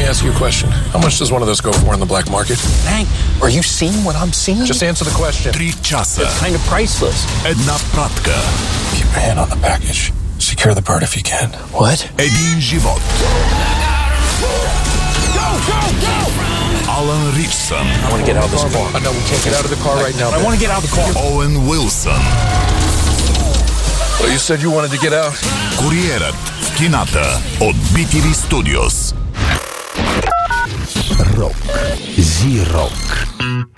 ask you a question. How much does one of those go for in the black market? Hank, are you seeing what I'm seeing? Just answer the question. 3 часа. It's kind of priceless. Една пратка. Keep your hand on the package. Secure the bird if you can. What? Един живот. Алан Ричсън. I want to get out of this car. No, we can't get out of the car right now. I want to get out of the car. Оуен Уилсън. Well, you said you wanted to get out. Куриерът в кината от BTV Studios. Рок. Зи-рок.